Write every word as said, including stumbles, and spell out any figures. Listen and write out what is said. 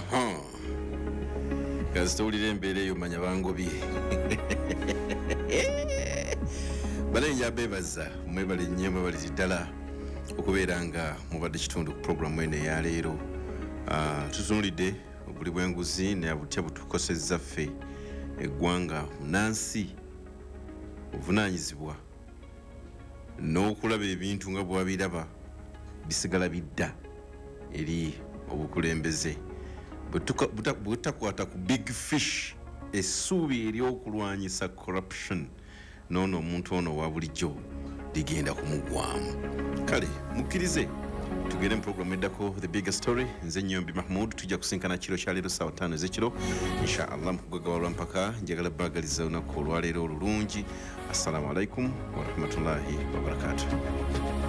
aha kasitowulira embeera eyo manya bangobi bale njabeebaza mwebale nnyo mwebalizi ddala okubeera nga mubadde kitundu ku puroguramu eno eya leero. Tutunulidde obuli bw'enguzi naye butya butukosezza ffe eggwanga munansi obuvunaanyizibwa n'okulaba ebintu nga bwabiraba bisigala bidda eri obukulembeze butakwata ku big fish essuubi ery'okulwanyisa corruption noono omuntu ono wa bulijjo ligenda kumugwamu. Kale mukkirize tugende mu programu eddako the bigger story. Nze Nnyombi Mahmood tujja kusinkana kiro kya leero ssaawa ttaano ez'ekiro insha allah mu kugagawalwa mpaka njagala baagaliza olunaku olwaleero olulungi. Assalamu alaikum warahmatullahi wabarakatuh.